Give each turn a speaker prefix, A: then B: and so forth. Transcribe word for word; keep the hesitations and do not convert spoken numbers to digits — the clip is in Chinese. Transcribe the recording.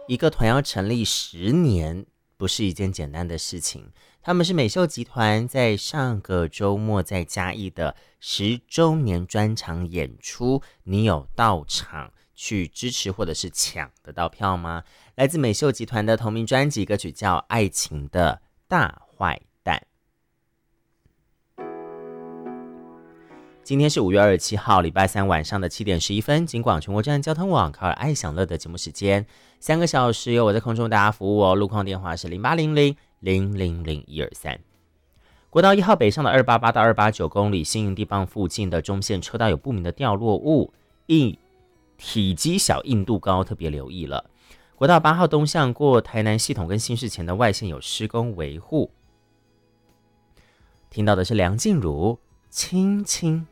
A: 一个团要成立十年，不是一件简单的事情。他们是美秀集团在上个周末在嘉义的十周年专场演出，你有到场去支持或者是抢得到票吗？来自美秀集团的同名专辑歌曲叫《爱情的大坏蛋》。今天是五月二十七号，礼拜三晚上的七点十一分，警广全国站交通网卡尔爱享乐的节目时间，三个小时由我在空中大家服务哦。路况电话是零八零零零零零一二三。国道一号北上的二八八到二八九公里，新营地磅附近的中线车道有不明的掉落物，一体积小、硬度高，特别留意了。国道八号东向过台南系统跟新市前的外线有施工维护。听到的是梁静茹轻轻